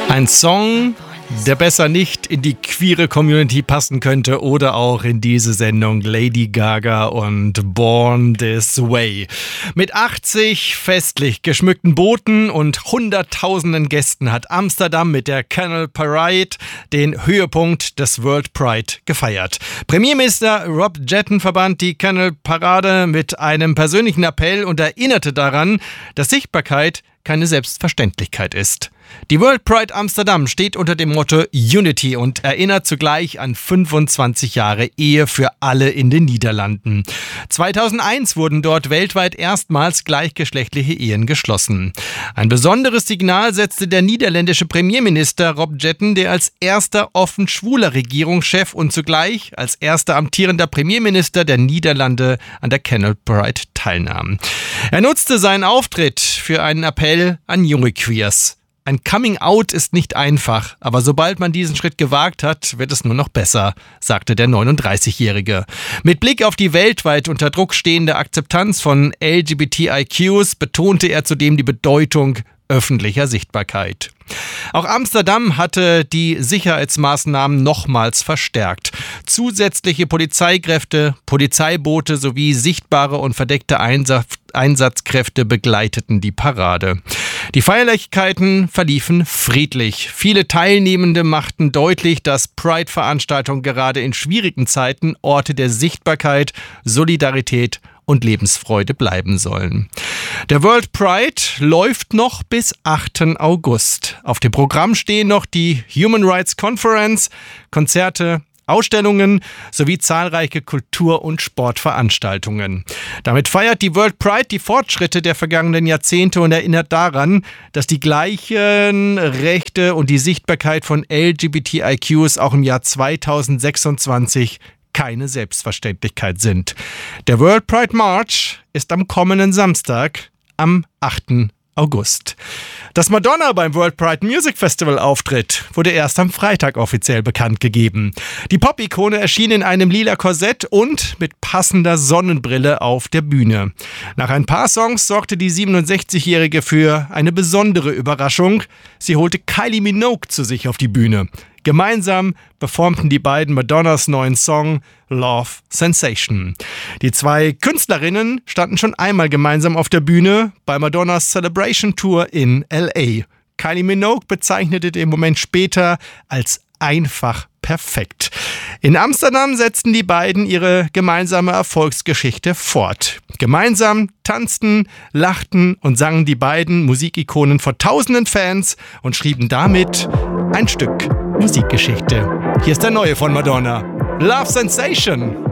Ein Song, der besser nicht in die queere Community passen könnte oder auch in diese Sendung Lady Gaga und Born This Way. Mit 80 festlich geschmückten Booten und hunderttausenden Gästen hat Amsterdam mit der Canal Parade den Höhepunkt des World Pride gefeiert. Premierminister Rob Jetten verband die Canal Parade mit einem persönlichen Appell und erinnerte daran, dass Sichtbarkeit keine Selbstverständlichkeit ist. Die World Pride Amsterdam steht unter dem Motto Unity und erinnert zugleich an 25 Jahre Ehe für alle in den Niederlanden. 2001 wurden dort weltweit erstmals gleichgeschlechtliche Ehen geschlossen. Ein besonderes Signal setzte der niederländische Premierminister Rob Jetten, der als erster offen schwuler Regierungschef und zugleich als erster amtierender Premierminister der Niederlande an der Canal Parade teilnahm. Er nutzte seinen Auftritt für einen Appell an junge Queers. Ein Coming-out ist nicht einfach, aber sobald man diesen Schritt gewagt hat, wird es nur noch besser, sagte der 39-Jährige. Mit Blick auf die weltweit unter Druck stehende Akzeptanz von LGBTIQs betonte er zudem die Bedeutung öffentlicher Sichtbarkeit. Auch Amsterdam hatte die Sicherheitsmaßnahmen nochmals verstärkt. Zusätzliche Polizeikräfte, Polizeiboote sowie sichtbare und verdeckte Einsatzkräfte begleiteten die Parade. Die Feierlichkeiten verliefen friedlich. Viele Teilnehmende machten deutlich, dass Pride-Veranstaltungen gerade in schwierigen Zeiten Orte der Sichtbarkeit, Solidarität und Lebensfreude bleiben sollen. Der World Pride läuft noch bis 8. August. Auf dem Programm stehen noch die Human Rights Conference, Konzerte, Ausstellungen sowie zahlreiche Kultur- und Sportveranstaltungen. Damit feiert die World Pride die Fortschritte der vergangenen Jahrzehnte und erinnert daran, dass die gleichen Rechte und die Sichtbarkeit von LGBTIQs auch im Jahr 2026 keine Selbstverständlichkeit sind. Der World Pride March ist am kommenden Samstag, am 8. August. Dass Madonna beim World Pride Music Festival auftritt, wurde erst am Freitag offiziell bekannt gegeben. Die Pop-Ikone erschien in einem lila Korsett und mit passender Sonnenbrille auf der Bühne. Nach ein paar Songs sorgte die 67-Jährige für eine besondere Überraschung. Sie holte Kylie Minogue zu sich auf die Bühne. Gemeinsam performten die beiden Madonnas neuen Song Love Sensation. Die zwei Künstlerinnen standen schon einmal gemeinsam auf der Bühne bei Madonnas Celebration Tour in L.A. Kylie Minogue bezeichnete den Moment später als einfach perfekt. In Amsterdam setzten die beiden ihre gemeinsame Erfolgsgeschichte fort. Gemeinsam tanzten, lachten und sangen die beiden Musikikonen vor tausenden Fans und schrieben damit ein Stück Musikgeschichte. Hier ist der neue von Madonna, Love Sensation.